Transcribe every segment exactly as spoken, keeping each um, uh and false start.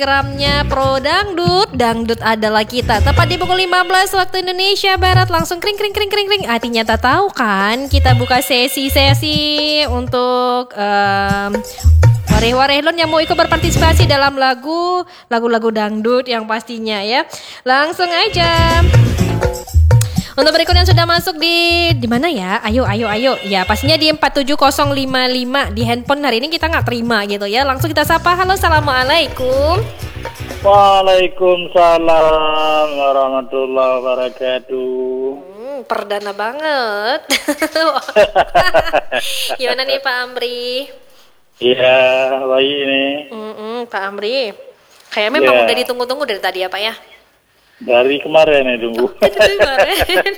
Instagramnya Pro Dangdut. Dangdut adalah kita. Tepat di pukul lima belas waktu Indonesia Barat. Langsung kring kring kring kring kring. Artinya tak tahu kan, kita buka sesi-sesi untuk um, wareh-warehlon yang mau ikut berpartisipasi dalam lagu lagu-lagu dangdut yang pastinya ya. Langsung aja. Untuk berikut yang sudah masuk di di mana ya? Ayo ayo ayo. Ya, pastinya di empat tujuh nol lima lima di handphone hari ini kita nggak terima gitu ya. Langsung kita sapa. Halo, assalamualaikum. Waalaikumsalam warahmatullahi wabarakatuh. Hmm, perdana banget. Gimana nih Pak Amri? Iya, baik ini. Mm-mm, Pak Amri. Kayak memang Ya. udah ditunggu-tunggu dari tadi ya Pak ya? Dari kemarin ya tunggu. Kemarin.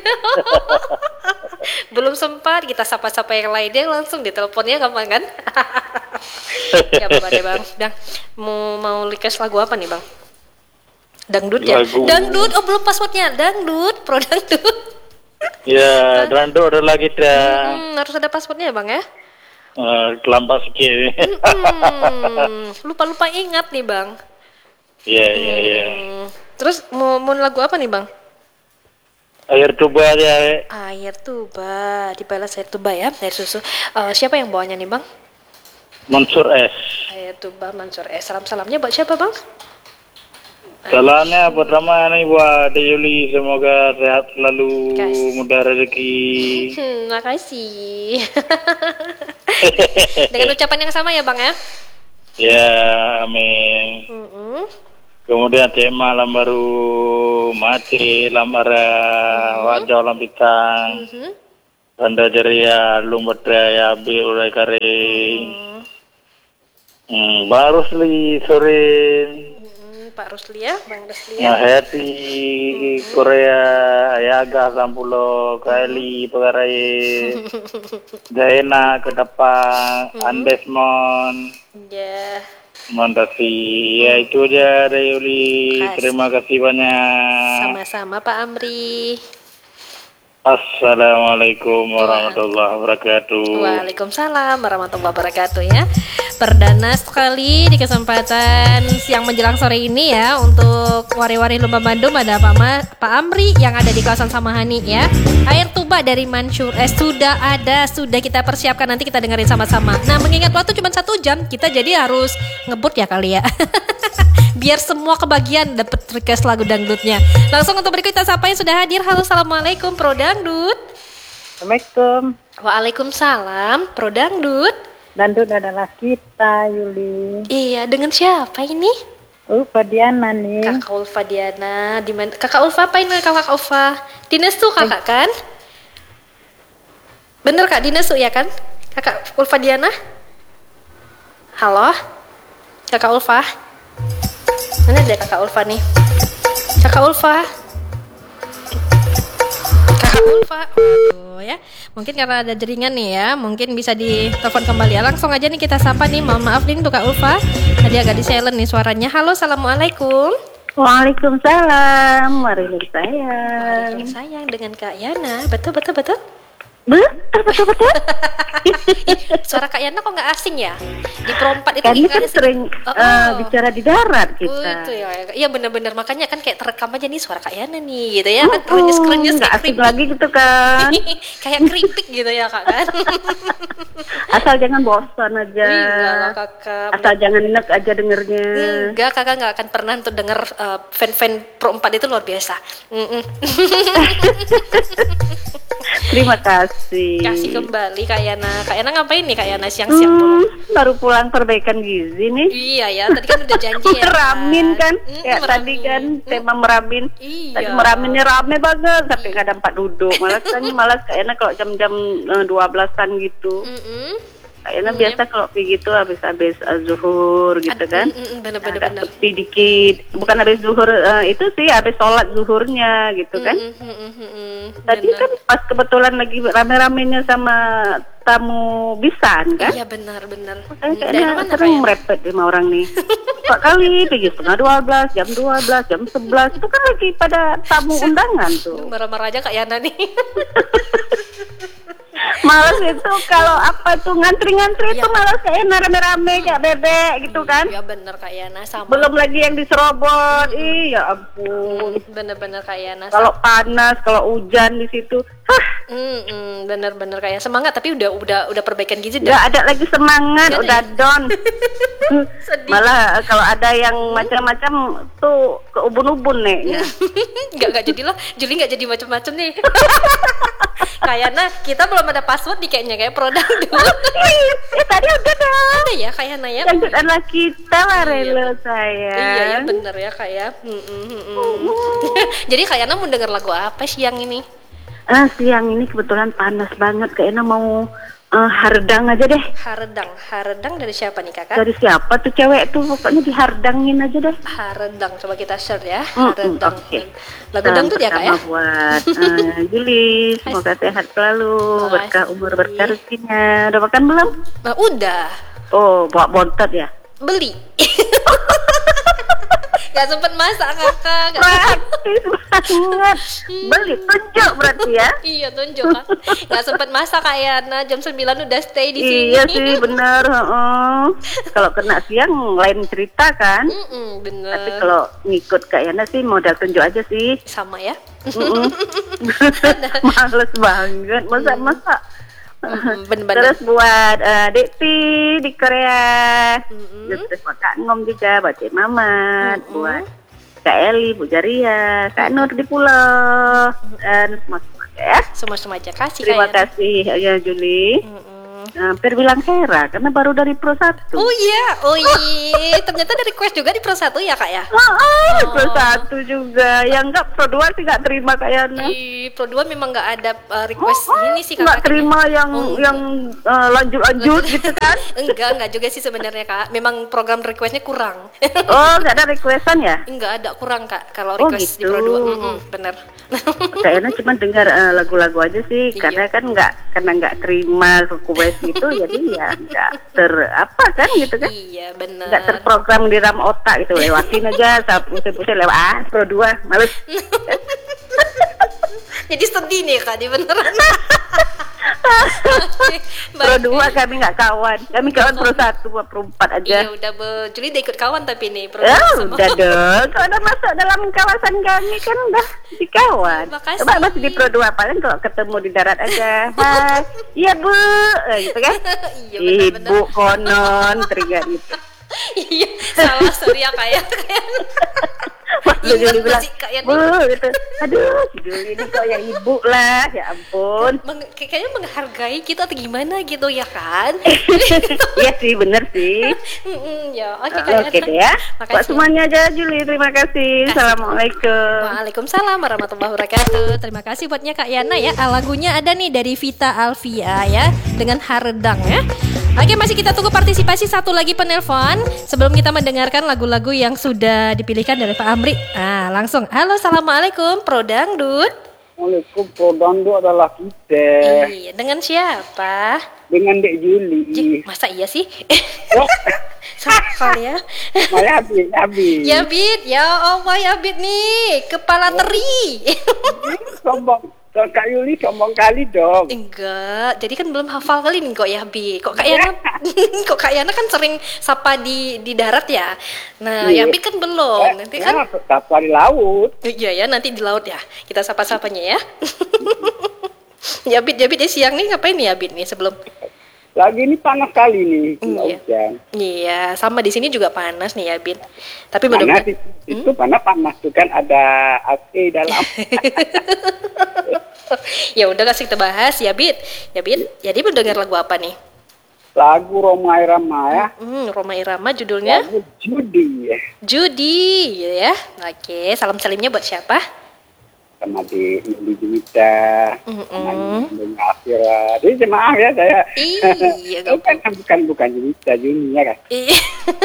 Belum sempat kita sapa-sapa yang lainnya, langsung diteleponnya gampang kan? Ya apa deh Bang. Bang, mau mau request lagu apa nih Bang? Dangdut ya? Lagu. Dangdut, oh belum passwordnya. Dangdut, Pro Dangdut. Ya, dangdut adalah kita. Hmm, harus ada passwordnya ya Bang ya? Uh, kelampas sikit. Hmm, lupa-lupa ingat nih Bang. Iya, iya, iya. Hmm, terus mau, mau lagu apa nih Bang? Air tuba aja. Air tuba, dibalas air tuba ya, air susu. Uh, siapa yang bawanya nih Bang? Mansur S. Air tuba Mansur S. Salam-salamnya buat siapa Bang? Salamnya pertama nih buat Deyuli, semoga sehat selalu, Kasih. mudah rezeki. Hmm, makasih. Dengan ucapan yang sama ya Bang ya? Ya, amin. Mm-mm. Kemudian tema lam baru mati lamara wajah lam bitang Mhm. tanda jeria lumbatra ya bi ulai kare hmm, baru sli sore Mm, Pak Rusli ya, Bang Rusli nah ya. hati Korea ayaga sampulo kali pagarai Jaena ke depan Andesmon Ya. Mandasi, ya itu aja dari Yuli. Kasih. Terima kasih banyak. Sama-sama Pak Amri. Assalamualaikum warahmatullahi wabarakatuh. Waalaikumsalam warahmatullahi wabarakatuh ya. Perdana sekali di kesempatan siang menjelang sore ini ya, untuk wari-wari Lumba Bandung ada Pak, Ma, Pak Amri yang ada di kawasan Samahani ya. Air tuba dari Mansur eh sudah ada, sudah kita persiapkan, nanti kita dengerin sama-sama. Nah, mengingat waktu cuma satu jam, kita jadi harus ngebut ya kali ya. Biar semua kebagian dapat request lagu dangdutnya. Langsung untuk berikut kita sapa yang sudah hadir. Halo, assalamualaikum Pro Dangdut. Assalamualaikum. Waalaikumsalam Pro Dangdut. Dangdut adalah kita, Yuli. Iya, dengan siapa ini? Oh, Fadiana nih. Kakak Ulfa Diana. Di mana? Kakak Ulfa apa ini Kakak Ulfa? Dinesu kakak kan? Bener Kak, Dinesu ya kan? Kakak Ulfa Diana? Halo? Kakak Ulfa? Mana ada Kakak Ulfa nih? Kakak Ulfa? Kakak Ulfa? Waduh ya. Mungkin karena ada jaringan nih ya, mungkin bisa ditelepon kembali ya. Langsung aja nih kita sapa nih. Mohon maaf nih untuk Kak Ulfa. Tadi agak di silent nih suaranya. Halo, assalamualaikum. Waalaikumsalam. Mari sayang. Waalaikumsalam sayang dengan Kak Yana. Betul betul betul. Betul, betul, betul. Suara Kak Yana kok nggak asing ya? Di perempat itu Kami kan ikan- sering Oh, eh, oh. bicara di darat Oh, kita. itu ya. Iya benar-benar, makanya kan kayak terekam aja nih suara Kak Yana nih gitu ya. Kan krenyes-krenyes nggak kayak asik keripik. lagi gitu kan. Kayak keripik gitu ya Kak kan. Asal jangan bosan aja. Enggak lah Kakak. Asal jangan enek aja dengernya. Enggak, Kakak nggak akan pernah untuk denger uh, fan-fan Pro empat itu luar biasa. Mm-mm. Terima kasih. Kasih kembali Kak Yana. Kak Yana ngapain nih Kak Yana siang-siang dulu? Hmm, baru pulang perbaikan gizi nih. Iya ya, tadi kan udah janji ya. Meramin kan, Mm, ya tadi meramin. kan Mm. tema meramin. Iya. Tadi meraminnya rame banget, sampai nggak ada tempat duduk. Malas kan, malas kayaknya kalau jam-jam eh, dua belasan gitu. Mm-mm. Kayaknya Mm, biasa kalau pergi gitu habis-habis uh, zuhur gitu Ad- kan. mm, mm, bener-bener Agak bener. sepi dikit. Bukan habis zuhur eh, itu sih, habis sholat zuhurnya gitu kan. Mm, mm, mm, mm, mm, Tadi bener. kan pas kebetulan lagi rame-ramenya sama tamu Bisan kan. Iya benar-benar. Saya Daerah kayaknya mana sering Kak merepet lima orang nih. Empat kali pergi setengah dua belas, jam dua belas, jam sebelas itu kan lagi pada tamu undangan tuh. Yana? Marah-marah aja Kak Yana nih. Malas itu kalau apa tuh ngantri-ngantri itu Iya. malas kayak rame-rame kayak bebek gitu kan. Iya bener Kak Yana sama. Belum lagi yang diserobot. Ih, ya ampun. Bener-bener Kak Yana. Kalau panas, kalau hujan di situ, hah, Hmm, hmm, bener-bener kayak semangat tapi udah udah udah perbaikan gizi nggak dah. ada lagi semangat, Nggak ada udah down. Sedih. Malah kalau ada yang macam-macam tuh ke ubun-ubun nih. Ya. Nggak nggak jadilah. Juli nggak jadi macam-macam nih. Kayaknya kita belum ada password nih kayaknya kayak produk dulu. Eh, tadi udah dong. Ada ya kayaknya ya. Lanjut adalah kita Warelo Iya, saya. iya bener ya kayak. Hmm, hmm, hmm, hmm. Jadi kayaknya mau denger lagu apa siang ini? Ah, siang ini kebetulan panas banget. Kayaknya mau eh, hardang aja deh. Haredang, Haredang dari siapa nih kakak? Dari siapa tuh cewek tuh? Pokoknya dihardangin aja deh. Haredang, coba kita search ya. Mm-mm, Haredang. oke. Lagu Salam dangdut ya kak ya? pertama buat eh, Juli, semoga sehat selalu, berkah umur berkah rezekinya. Udah makan belum? Nah, udah Oh, bawa bontot ya? beli. Gak sempet masak kakak. Gak Praktis banget. Beli tunjuk berarti ya? Iya tunjuk kak. Gak sempet masak kak Yana. Jam sembilan udah stay di sini. Iya sih bener. heeh. Kalau kena siang lain cerita kan. Mm-mm, bener. Tapi kalau ngikut Kak Yana sih modal tunjuk aja sih. Sama ya. Mm-mm. Males banget masak-masak. Mm, bener-bener. Terus buat uh, Dekti di Korea, Mm-mm. terus buat Kak Ngom juga, buat Cik Mamat, Mm-mm. buat Kak Eli, Bu Jaria, Kak Nur di Pulau, dan semua semua ya. Semua-semua aja kasih Terima kak Yana. kasih ya Juli. Mm-mm. Hampir bilang Hera karena baru dari Pro satu. Oh iya, oh iya. Ternyata ada request juga di Pro satu ya kak ya? Oh, oh, Pro satu juga. Yang enggak Pro dua sih enggak terima Kak Yana. Di Pro dua memang nggak ada uh, request Oh, ini sih kakak. nggak terima yang Oh, yang uh, lanjut-lanjut gitu kan? Enggak, enggak juga sih sebenarnya kak. Memang program requestnya kurang. Oh, nggak ada requestan ya? Enggak ada kurang kak kalau Oh, request di gitu. Pro dua. Mm-mm, bener. Kayaknya cuma dengar uh, lagu-lagu aja sih, Iya. karena kan nggak karena nggak terima request gitu, jadi ya nggak ter apa kan gitu kan? Iya bener. Nggak terprogram di ram otak gitu, lewatin aja, saat pusing-pusing lewat ah Pro dua, males. Jadi sedih nih kak, di beneran. Oke, Pro baik. dua kami nggak kawan, kami kawan Pro satu, Pro empat aja. Iya udah be, Juli udah ikut kawan tapi nih Pro Ya dua sama- udah dong, kalau udah masuk dalam kawasan kami kan udah di kawan. Makasih. Coba masih di Pro dua, paling kalau ketemu di darat aja, hai, iya bu, Eh, gitu kan? Iya bener-bener. Ibu konon teriak gitu. Iya salah sorry ya kak ya. Kayak- Waktu Ingat Juli bilang, masih Kak Yani. bu, gitu. Aduh, si Juli ini kok ya ibu lah, ya ampun. Meng- kayak- kayaknya menghargai kita atau gimana gitu ya kan? Iya sih, bener sih. Mm-mm, ya oke Oke kak Yana. deh ya. Makasih. Buat semuanya aja Juli, terima kasih. Assalamualaikum. Waalaikumsalam warahmatullahi wabarakatuh. Terima kasih buatnya Kak Yana ya. Ah, lagunya ada nih dari Vita Alvia ya dengan Haredang ya. Oke, masih kita tunggu partisipasi satu lagi penelpon sebelum kita mendengarkan lagu-lagu yang sudah dipilihkan dari Pak Amri. Ah, langsung. Halo, assalamualaikum, Pro Dangdut. Assalamualaikum, Pro Dangdut adalah kita Iya, dengan siapa? dengan Dek Juli. Jih, masa iya sih? Oh, Sakal ya. Maya habis, habis. Ya Bit, ya Allah ya Bit nih, kepala teri. Sombong. Kalau Kak Yuli sombong kali dong. Enggak, jadi kan belum hafal kali nih kok ya Bi. Kok Kak Yana, kok Kak Yana kan sering sapa di di darat ya. Nah, Iya. ya Bi kan belum. Nanti kan, Ya, sapa di laut. iya ya nanti di laut ya. Kita sapa-sapanya ya. Ya Bit, ya Bit, ya siang nih ngapain nih ya Bit nih sebelum? Lagi ini panas kali nih, Hmm, nggak iya. hujan. Iya, sama di sini juga panas nih ya Bit. Tapi Panas mudah-mudahan. itu, itu panas panas tuh kan ada A C dalam. Ya udah kasih kita bahas ya Bit. Ya Bit, jadi mendengar lagu apa nih? Lagu Roma Irama ya. Hmm, Roma Irama judulnya Lagu Judi ya. Judi gitu ya. Oke, salam salimnya buat siapa? Sama di Indi Jumita, Mm-mm. sama Indi Afira. Jadi maaf ya saya. Iya, gak bukan bukan bukan Jumita Juni ya kan. Iya.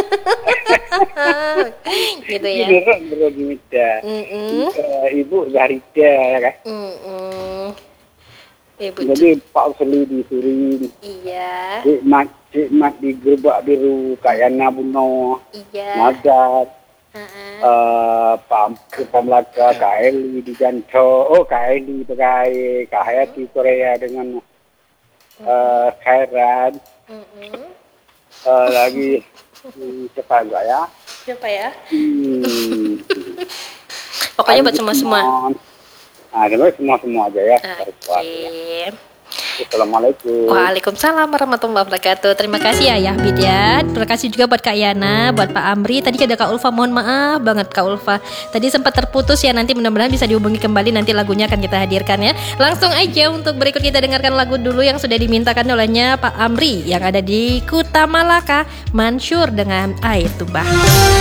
Gitu ya. Beneran beneran Jumita. Mm-mm. Eh, Ibu Zarida ya kan. Mm-mm. Ibu Jadi Pak Usli di Surin. iya. Cik Mat, Cik Mat di Gerbak Biru, Kak Yana Buno, Iya. Nazar. Heeh. Eh, Pak Pak Melaka, Kak Eli di Janto, oh Kak Eli pakai Kak Hayati Korea dengan uh, Khairan, Mm-mm. uh, lagi hmm, siapa juga ya? Siapa ya? Hmm, Pokoknya buat semua-semua. Nah, jadi semua-semua aja ya. Oke. Assalamualaikum. Waalaikumsalam warahmatullahi wabarakatuh. Terima kasih ya Yahbid ya. Terima kasih juga buat Kak Yana, buat Pak Amri. Tadi ada Kak Ulfa, mohon maaf banget Kak Ulfa. Tadi sempat terputus ya, nanti mudah-mudahan bisa dihubungi kembali. Nanti lagunya akan kita hadirkan ya. Langsung aja untuk berikut kita dengarkan lagu dulu yang sudah dimintakan olehnya Pak Amri yang ada di Kuta Malaka, Mansur dengan Air Tumbah.